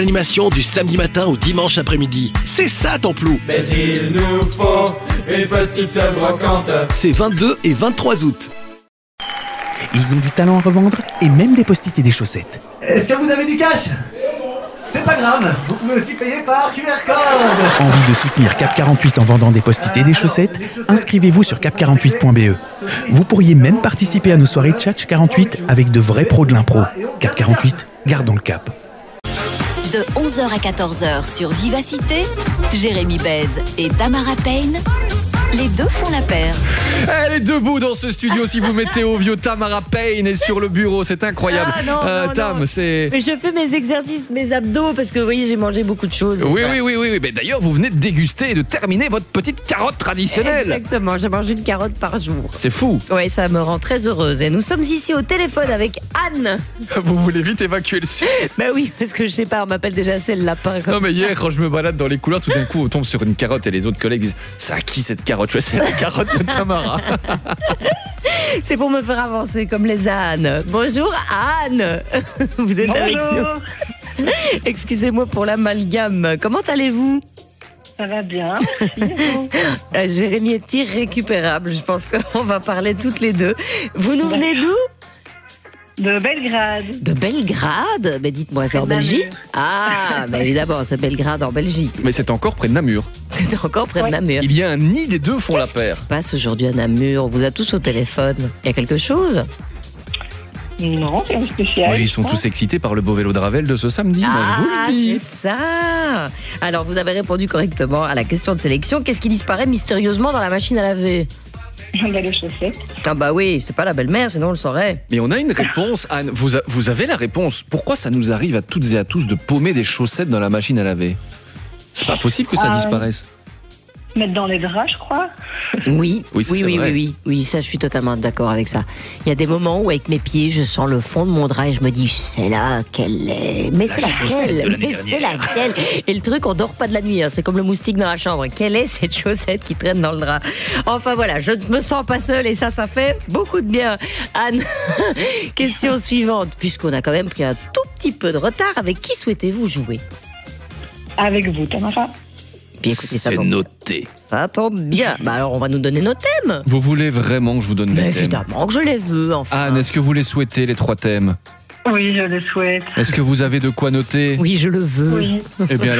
Animation du samedi matin au dimanche après-midi. C'est ça ton plou. Mais il nous faut une petite brocante. C'est 22 et 23 août. Ils ont du talent à revendre et même des post-it et des chaussettes. Est-ce que vous avez du cash? C'est pas grave, vous pouvez aussi payer par QR code. Envie de soutenir Cap 48 en vendant des post-it et des chaussettes? Inscrivez-vous sur cap48.be. Vous pourriez même participer à nos soirées Tchatch 48 avec de vrais pros de l'impro. Cap 48, gardons le cap. De 11h à 14h sur Vivacité, Jérémy Bèze et Tamara Payne, les deux font la paire. Elle est debout dans ce studio. Si vous mettez au vieux, Tamara Payne est sur le bureau. C'est incroyable. Ah, non, Tam, non. c'est... Mais je fais mes exercices, mes abdos, parce que vous voyez, j'ai mangé beaucoup de choses. Oui. Mais d'ailleurs, vous venez de déguster et de terminer votre petite carotte traditionnelle. Exactement, j'ai mangé une carotte par jour. C'est fou. Ouais, ça me rend très heureuse. Et nous sommes ici au téléphone avec Anne. Vous voulez vite évacuer le sujet. Bah oui, parce que je sais pas, on m'appelle déjà c'est le lapin comme Non mais ça. hier, quand je me balade dans les couloirs, tout d'un coup, on tombe sur une carotte et les autres collègues disent « C'est à qui cette carotte ?» Je fais « C'est la carotte de Tamara. » C'est pour me faire avancer comme les ânes. Bonjour Anne. Vous êtes avec nous. Excusez-moi pour l'amalgame. Comment allez-vous? Ça va bien. Jérémy est irrécupérable. Je pense qu'on va parler toutes les deux. Vous nous venez d'où? De Belgrade. De Belgrade? Mais dites-moi, c'est en Belgique? Ah, bah évidemment, c'est Belgrade en Belgique. Mais c'est encore près de Namur. C'est encore près de Namur. Il y a un nid, des deux font la Qu'est-ce paire. qui se passe aujourd'hui à Namur? On vous a tous au téléphone. Il y a quelque chose? Non, c'est un spécial. Oui, ils sont tous excités par le beau vélo de Ravel de ce samedi, moi je vous le dis. C'est ça. Alors, vous avez répondu correctement à la question de sélection. Qu'est-ce qui disparaît mystérieusement dans la machine à laver? Les chaussettes. Ah bah oui, c'est pas la belle-mère, sinon on le saurait. Mais on a une réponse, Anne. Vous avez la réponse. Pourquoi ça nous arrive à toutes et à tous de paumer des chaussettes dans la machine à laver? C'est pas possible que ça disparaisse. Mettre dans les draps, je crois. Oui, Oui, ça, c'est vrai. oui, ça je suis totalement d'accord avec ça. Il y a des moments où avec mes pieds, je sens le fond de mon drap et je me dis, c'est là qu'elle est. Mais c'est laquelle? Mais c'est laquelle? Et le truc, on dort pas de la nuit, hein. C'est comme le moustique dans la chambre. Quelle est cette chaussette qui traîne dans le drap? Enfin voilà, je ne me sens pas seule et ça fait beaucoup de bien. Anne, question suivante. Puisqu'on a quand même pris un tout petit peu de retard, avec qui souhaitez-vous jouer? Avec vous, Tamara. Bien, écoutez, ça C'est tombe noté. Ça tombe bien. Bah alors, on va nous donner nos thèmes. Vous voulez vraiment que je vous donne Mais des thèmes? évidemment que je les veux, enfin. Anne, est-ce que vous les souhaitez, les 3 thèmes? Oui, je le souhaite. Est-ce que vous avez de quoi noter? Oui, je le veux. Oui. Eh bien,